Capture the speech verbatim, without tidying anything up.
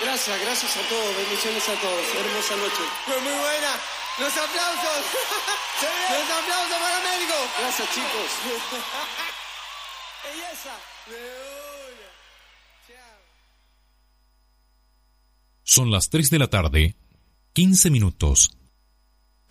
Gracias, gracias a todos, bendiciones a todos. Hermosa noche. Fue muy buena. Los aplausos. Los aplausos para Américo. Gracias, chicos. Belleza. De una. Chao. Son las tres de la tarde, quince minutos.